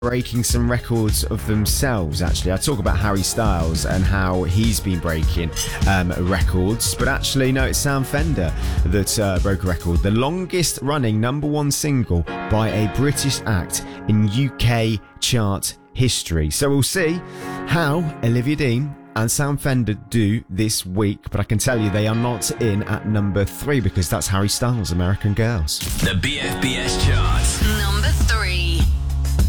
breaking some records of themselves. Actually, I talk about Harry Styles and how he's been breaking records, but actually no, it's Sam Fender that broke a record, the longest running #1 single by a British act in UK chart history. So we'll see how Olivia Dean and Sam Fender do this week, but I can tell you they are not in at number 3 because that's Harry Styles' American Girls. The BFBS chart. Number 3.